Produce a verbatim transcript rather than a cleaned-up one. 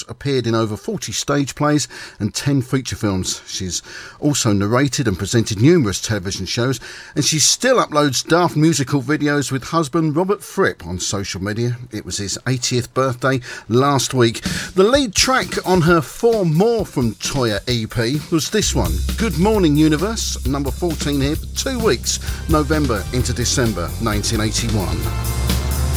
Brooks appeared in over forty stage plays and ten feature films. She's also narrated and presented numerous television shows, and she still uploads daft musical videos with husband Robert Fripp on social media. It was his eightieth birthday last week. The lead track on her Four More from Toyah E P was this one, Good Morning Universe, number fourteen here for two weeks, November into December nineteen eighty-one.